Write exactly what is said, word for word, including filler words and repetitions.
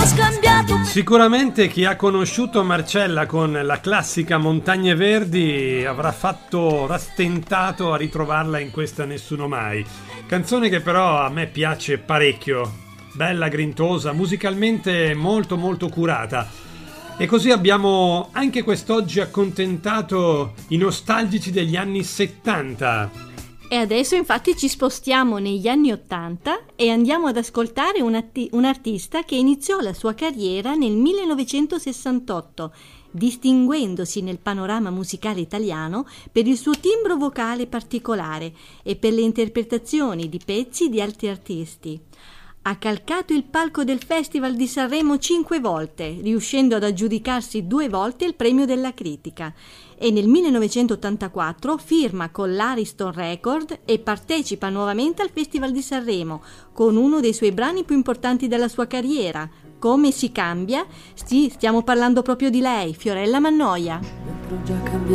scambiato. Sicuramente chi ha conosciuto Marcella con la classica Montagne Verdi avrà fatto rastentato a ritrovarla in questa Nessuno Mai, canzone che però a me piace parecchio, bella, grintosa, musicalmente molto molto curata. E così abbiamo anche quest'oggi accontentato i nostalgici degli anni settanta. E adesso infatti ci spostiamo negli anni ottanta e andiamo ad ascoltare un, atti- un artista che iniziò la sua carriera nel millenovecentosessantotto, distinguendosi nel panorama musicale italiano per il suo timbro vocale particolare e per le interpretazioni di pezzi di altri artisti. Ha calcato il palco del Festival di Sanremo cinque volte, riuscendo ad aggiudicarsi due volte il premio della critica, e nel millenovecentottantaquattro firma con l'Ariston Record e partecipa nuovamente al Festival di Sanremo con uno dei suoi brani più importanti della sua carriera, Come si cambia. Sì, stiamo parlando proprio di lei, Fiorella Mannoia.